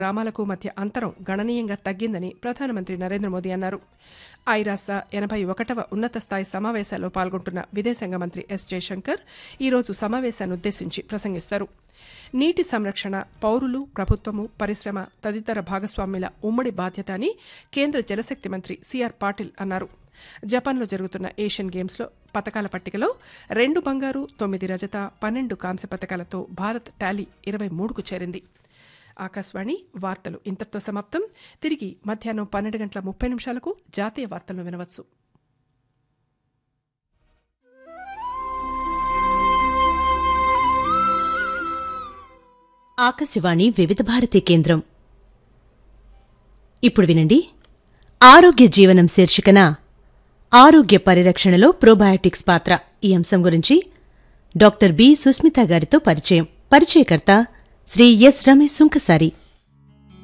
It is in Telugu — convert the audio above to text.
గ్రామాలకు మధ్య అంతరం గణనీయంగా తగ్గిందని ప్రధానమంత్రి నరేంద్ర మోదీ అన్నారు. ఐరాస 81వ ఉన్నత స్థాయి సమావేశాల్లో పాల్గొంటున్న విదేశాంగ మంత్రి ఎస్ జయశంకర్ ఈరోజు సమావేశాన్నుద్దేశించి ప్రసంగిస్తారు. నీటి సంరక్షణ పౌరులు, ప్రభుత్వము, పరిశ్రమ తదితర భాగస్వామ్యుల ఉమ్మడి బాధ్యత అని కేంద్ర జలశక్తి మంత్రి సిఆర్ పాటిల్ అన్నారు. జపాన్లో జరుగుతున్న ఏషియన్ గేమ్స్లో పతకాల పట్టికలో 2 బంగారు, 9 రజత, 12 కాంస్య పతకాలతో భారత్ టాలీ 23కు చేరింది. ఆకాశవాణి వార్తలు ఇంతటితో సమాప్తం. తిరిగి మధ్యాహ్నం 12:30 జాతీయ వార్తలను వినవచ్చు. ఆకాశవాణి వివిధ భారతి కేంద్రం. ఇప్పుడు వినండి, ఆరోగ్య జీవనం శీర్షికన ఆరోగ్య పరిరక్షణలో ప్రోబయాటిక్స్ పాత్ర ఈ అంశం గురించి డాక్టర్ బి సుస్మిత గారితో పరిచయం. పరిచయకర్త శ్రీ ఎస్ రమేష్ సుంకసారి.